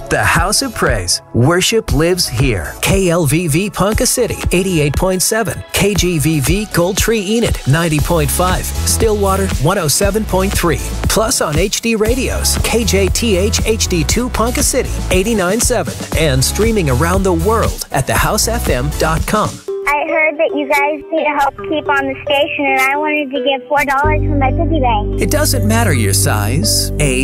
The House of Praise. Worship lives here. KLVV Ponca City, 88.7. KGVV Gold Tree Enid, 90.5. Stillwater, 107.3. Plus on HD radios, KJTH HD2 Ponca City, 89.7. And streaming around the world at thehousefm.com. I heard that you guys need help keep on the station, and I wanted to give $4 from my piggy bank. It doesn't matter your size, age,